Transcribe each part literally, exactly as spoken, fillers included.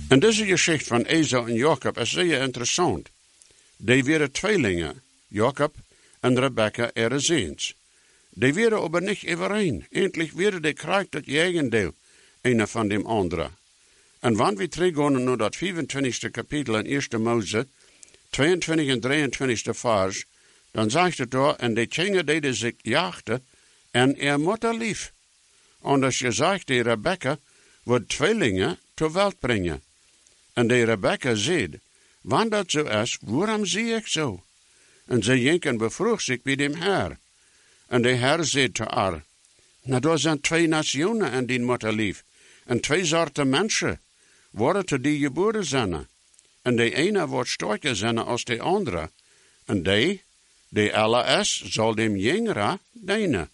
En deze geschichte van Esau en Jacob is zeer interessant. Die waren tweelingen, Jacob en Rebecca ihre Seens. Die waren aber nicht overeen. Endlich werden die krijgt dat jegendeel, einer van dem andere. En wanneer we teruggaan naar dat vierentwintigste kapitel in eerste Mose, tweeëntwintig en drieëntwintigste vers, dan zegt het daar, en die kingen deden zich jachten, en er moeder lief. Anders gezegd, die Rebecca wordt tweelingen ter welt brengen. En die Rebecca zegt, wanneer dat zo is, waarom zie ik zo? En ze jenken bevroeg zich bij dem Herr. En de Herr zegt te haar, nou, daar zijn twee nationen in die moeder lief, en twee soorten mensen, worden te die geboren zijn. En de ene wordt sterker zijn als de andere, en die, die alle is, zal dem jongere dienen.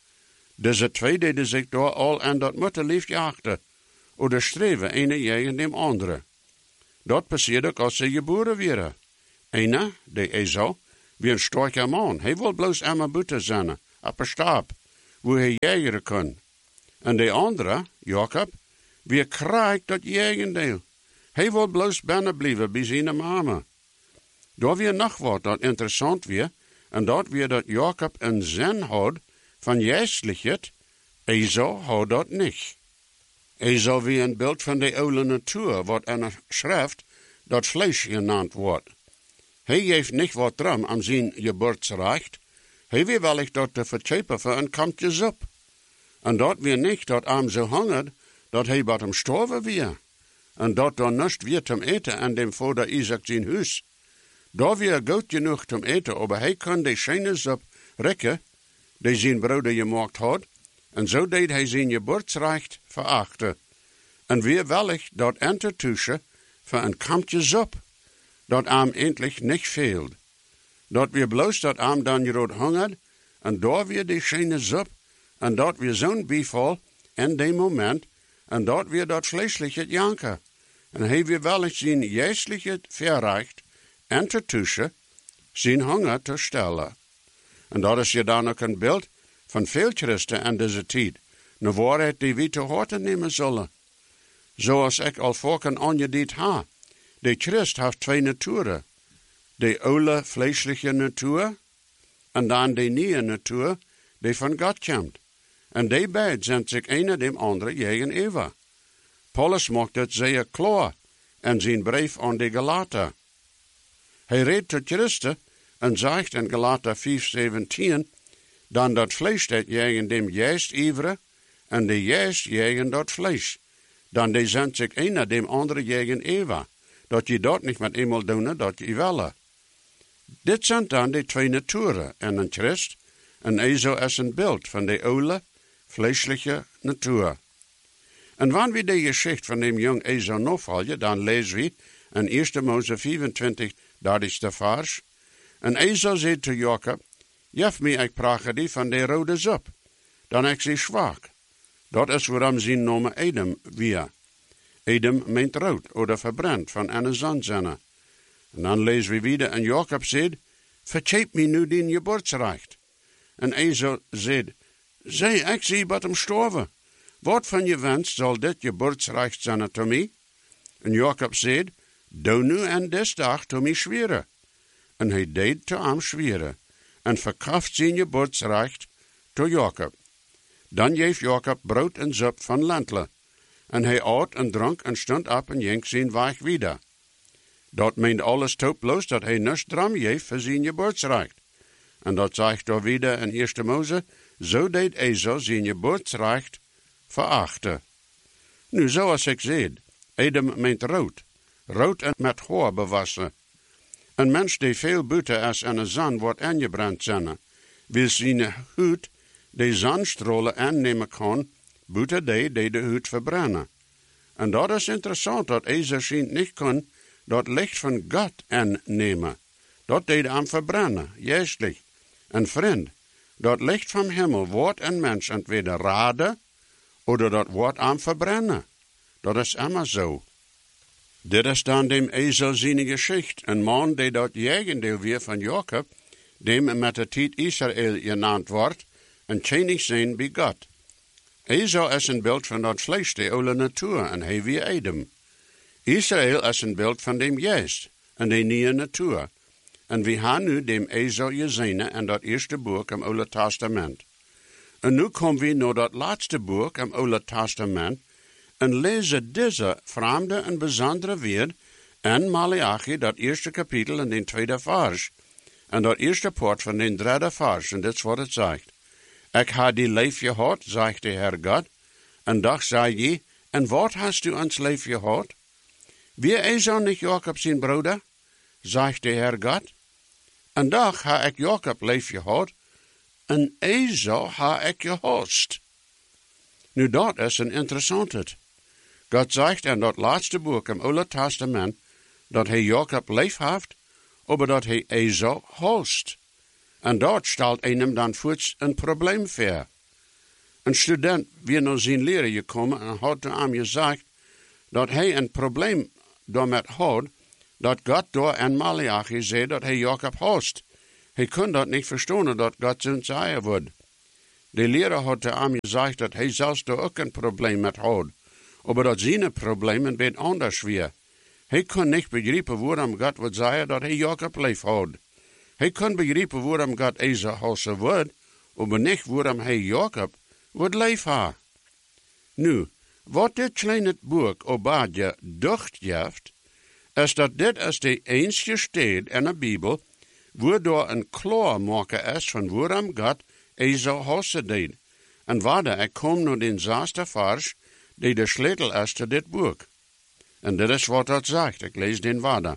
Deze twee deden zich door al aan dat moederlief jachten, oder streven ene tegen dem andere. Dat passeerde ook als ze geboren werden. Ene, de Esau, wie een sterker man, hij wil bloos aan buiten zijn, op een stap, waar hij jageren kan. En de andere, Jacob, wie krijgt dat jegendeel. Hij wil bloos binnen blijven bij zijn mama. Daar weer nog wat dat interessant weer, en dat weer dat Jacob een zin had van geestelijkheid, Esau had dat niet. Esau wie een beeld van de oude natuur, wat in de schrift dat vlees genaamd wordt. Hij heeft niet wat drum aan zijn geboortsrecht, hij wil wellicht dat te verchepen voor een kampje soep. En dat weer niet dat hem zo hongerd, dat hij bij hem sterven weer. En dat dan niets weer te eten aan dem vader Isaac zijn huis. Daar weer goed genoeg te eten, maar hij kon de schijne soep rekken, die zijn broeder gemaakt had, en zo deed hij zijn geboortsrecht verachten. En weer wellicht dat entertussen voor een kampje soep, dat hem endlich niet veelt. Dat weer bloos dat hem dan groot hongerd, en daar weer die schijne soep, en dat weer zo'n bieval in die moment, en dat weer dat vleeselijke janken. En hij weer wellicht zijn geestelijke verrecht, entertussen zijn honger te stellen. En dat is je dan ook een beeld van veel christen in deze tijd, een waarheid die we te horen nemen zullen. Zoals ik al vorken aangediend ha. De Christ heeft twee naturen. De oude vleeselijke natuur, en dan de nieuwe natuur, die van God komt. En die beiden zijn zich een dem andere tegenover. Paulus maakt het zeer klaar in zijn brief aan de Galater. Hij redt tot Christen en zegt in Galater vijf zeventien, dan dat vlees dat tegen dem geest iveren, en de geest tegen dat vlees. Dan die zijn zich een dem andere tegenover. Dat je dat niet met eenmaal doen, dat je willen. Dit zijn dan de twee naturen in een Christ, en Esau is een beeld van de oude, vleeselijke natuur. En wanneer we de geschichte van dem jong Esau navolgen, dan lezen we in eerste Mose vierentwintig, dertigste vers. En Esau zei te Jacob, jef mij ik prache die van de rode soep, dan ik zie zwak. Dat is waarom zijn naam Edom weer. Edom meent rood, oder verbrand van een zonzenne. En dan lezen we weer, en Jacob zegt, vercheep me nu din geboortsrecht. En Esau zegt, zij, ik zie wat hem sterven. Wat van je wens zal dit geboortsrecht zijn te mij? En Jacob zegt, doe nu en des dag te mij zweren. En hij deed te hem zweren, en verkraft zijn geboortsrecht te Jacob. Dan geeft Jacob brood en soep van lentle. En hij at en dronk en stond op en ging zijn weg wieder. Dat meent alles tooploos dat hij niets dram geeft voor zijn geboortsrecht. En dat zegt er wieder in eerste Mose, zo deed Esau zijn geboortsrecht verachten. Nu, zoals ik zei, Edom meent rood. Rood en met haar bewassen. Een mens die veel buiten is en de zon wordt aangebrand zijn, wil zijn huid de zonstralen aannemen kan, buiten die die de huid verbrennen. En dat is interessant dat Esau schijnt niet kan dat licht van God aannemen. Dat deed hem verbrennen, geestelijk. En vriend, dat licht van hemel wordt een mens entweder raden, oder dat wordt hem verbrennen. Dat is immer zo. Dit is dan dem Esau zijn geschichte. Een man die dat jegendeel weer van Jacob, dem met de tijd Israël genaamd wordt, en tjenig zijn bij God. Esau is een beeld van dat vlees, de oude natuur, en hij weer Edom. Israël is een beeld van dem Geest en de nieuwe natuur. En we gaan nu dem Esau gezien en dat eerste boek im Oude Testament. En nu komen we naar dat laatste boek im Oude Testament en lezen deze vreemde en bijzondere woord in Malachi, dat eerste kapitel en den tweede vers. En dat eerste poort van den derde vers, en dit is wat het zegt. Ik ha die lief gehad, zegt de Heer God, en doch zei je, en wat hast du ons lief gehad? Wie Esau niet Jacob zijn broeder, zegt de Heer God, en doch ha ik Jacob lief gehad, en Esau ha ik gehast. Nu dat is een interessante. God zegt in dat laatste boek im Oude Testament, dat hij Jacob lief heeft, maar dat hij Esau haast. En dat stelt einem dan voets een probleem voor. Een student weer naar zijn leren gekomen en had toen hem gezegd dat hij een probleem daarmee had, dat God door in Malachi zei dat hij Jacob haast. Hij kon dat niet verstaan dat God zijn zeggen wordt. De leraar had toen hem gezegd dat hij zelfs daar ook een probleem met had, maar dat zijn probleem een beetje anders weer. Hij kon niet begrijpen waarom God would zeggen dat hij Jacob lief had. Hij kon begrijpen waarom God Esau hassen wordt, maar niet waarom hij Jacob would lief hebben. Nu, wat dit kleine boek Obadja ducht heeft, is dat dit is de enige stad in de Bijbel, waardoor een klaarmaker is van waarom God Esau hassen deed. En waarde ik kom naar den zesde vers, die de sleutel is te dit boek. En dit is wat dat zegt, ik lees den waarde.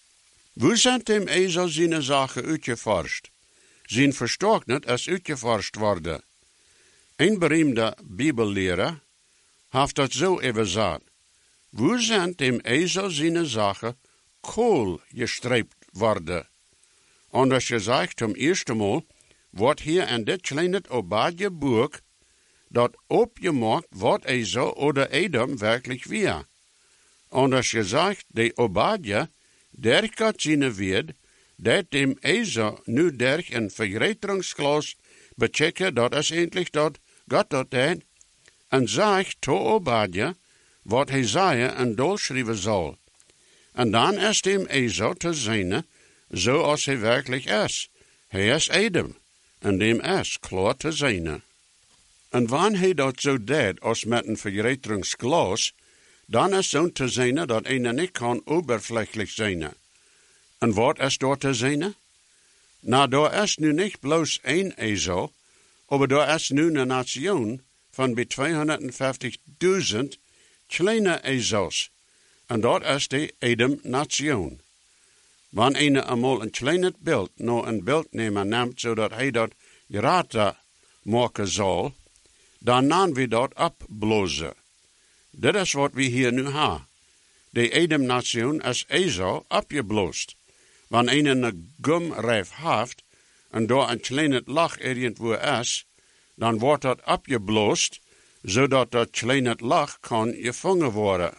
Wo zijn dem Esau zijn zaken uitgeforscht? Zijn verstocknet is uitgeforscht worden. Een beroemde Bibellehrer heeft dat zo even gezegd. Wo zijn dem Esau zijn zaken kool gestreept worden? Anders gezegd, zum eerste Mal wordt hier in dit kleine Obadja boek dat opgemaakt wat Esau oder Edom werkelijk weer. Anders gezegd, de Obadja, der God zijn weerd, dat dem Esau nu der een verreteringsglas bechecken, dat is eindelijk dat God dat deed, en zegt to Obadja, wat hij zei en dolschrijven zal. En dan is dem Esau te zijn, zoals hij werkelijk is. Hij is Edom, en dem is klaar te zijn. En wanneer hij dat zo deed, als met een verreteringsglas, dan is zo'n te zijn dat een niet kan oberflächlich zijn. En wat is daar te zijn? Nou, daar is nu niet bloos één Esau, maar daar is nu een nation van bij tweehonderdvijftigduizend kleine Esaus. En dat is de Edom-nation. Wanneer een eenmaal een klein beeld naar een beeldnemer neemt, zodat hij dat geraten maken zal, dan namen we dat opblozen. Dit is wat we hier nu hebben. De Edom-nation is Esau opgeblost. Wanneer een een gumrijf heeft en daar een klein lach irgendwo is, dan wordt dat opgeblost, zodat dat kleine lach kan gevangen worden.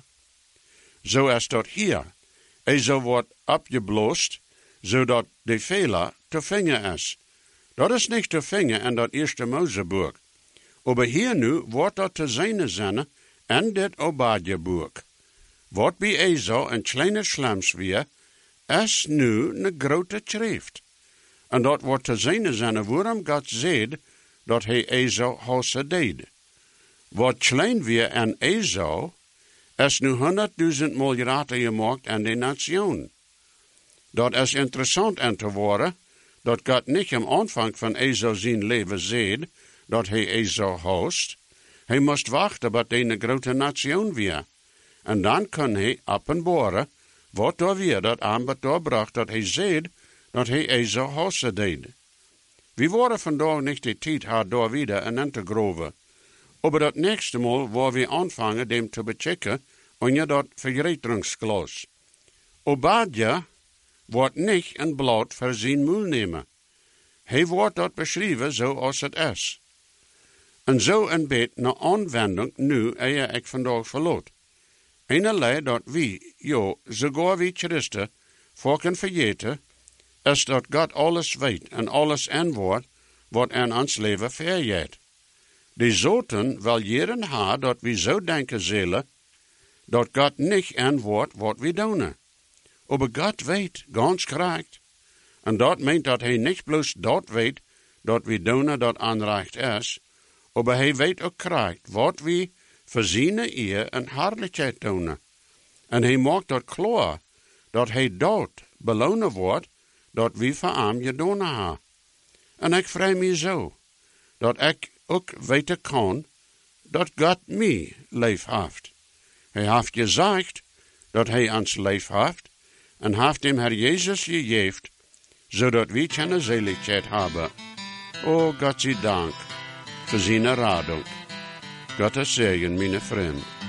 Zo is dat hier. Esau wordt opgeblost, zodat de fehler te vangen is. Dat is niet te vangen in dat eerste Mozeboek. Maar hier nu wordt dat te zijn zijn in dit Obadja-boek. Wat bij Esau een kleine slams weer, is nu een grote schrift. En dat wordt te zijn zijn waarom God zegt dat hij Esau hassen deed. Wat klein weer in Esau, is nu honderdduizend miljarden gemaakt in de nation. Dat is interessant aan te worden, dat God niet am aanvang van Esau zijn leven zegt, dat hij Esau haast. Hij moest wachten tot hij een grote nation weer. En dan kan hij openbaren wat daar weer dat aanbod doorbracht, dat hij zegt dat hij Esau hassen deed. We worden vandaag niet de tijd had daar weer en in te groven. Maar dat nächste Mal waar we aanvangen dem te bechecken onder dat verreteringsglas. Obadja wordt niet een blad voor zijn mul nemen. Hij wordt dat beschreven zoals het is. En zo een beetje naar aanwending nu eer ik vandaag verloot. Eenerlei dat wie, jo, sogar wie Christen, voor kunnen vergeten, is dat God alles weet en alles antwoordt wat in ons leven vergeet. Die zoten wel jaren ha dat we zo denken zullen, dat God niet antwoordt wat we doen. Aber God weet, ganz krijgt. En dat meent dat hij niet bloos dat weet, dat we doen dat aanrecht is, aber hij weet ook krijgt, wat we voor zijn eer en hartelijkheid doen. En hij maakt dat klaar, dat hij dat belonen wordt, dat we voor hem gedaan hebben. En ik vraag me zo, dat ik ook weten kan, dat God mij lief heeft. Hij heeft gezegd dat hij ons lief heeft, en heeft hem Herr Jezus gegeven, zodat we keine Seligkeit hebben. O Gott sei Dank für seine Radung. Gottes Segen, meine Freunde.